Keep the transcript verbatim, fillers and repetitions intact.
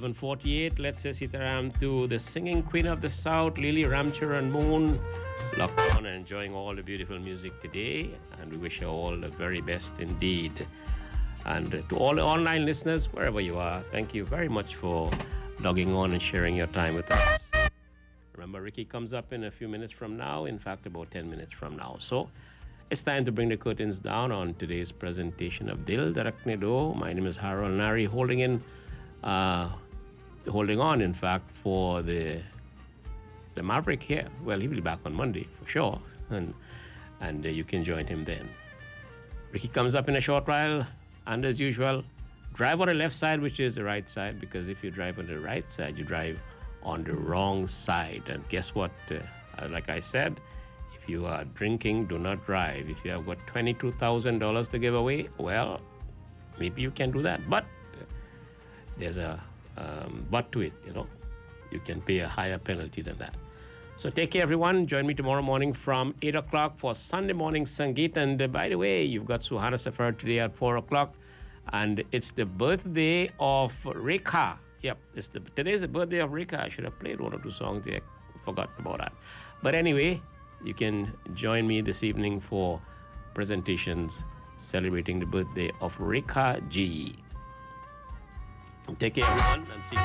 eleven forty-eight. Let's say Sitaram to the singing queen of the South, Lily Ramcharan Moon, locked on and enjoying all the beautiful music today. And we wish you all the very best indeed. And to all the online listeners, wherever you are, thank you very much for logging on and sharing your time with us. Remember, Ricky comes up in a few minutes from now, in fact, about ten minutes from now. So it's time to bring the curtains down on today's presentation of Dil Darakne Do. My name is Harold Nari, holding in, uh, holding on, in fact, for the the Maverick here. Well, he'll be back on Monday for sure, and and uh, you can join him then. Ricky comes up in a short while, and as usual, drive on the left side, which is the right side, because if you drive on the right side, you drive on the wrong side. And guess what? Uh, like I said, if you are drinking, do not drive. If you have got twenty-two thousand dollars to give away, well, maybe you can do that. But uh, there's a um, but to it, you know. You can pay a higher penalty than that. So take care, everyone. Join me tomorrow morning from eight o'clock for Sunday morning Sangeet. And uh, by the way, you've got Suhana Safar today at four o'clock. And it's the birthday of Rekha. Yep, it's the, today's the birthday of Rekha. I should have played one or two songs there. Forgot about that. But anyway, you can join me this evening for presentations celebrating the birthday of Rekha G. Take care, everyone, and see you.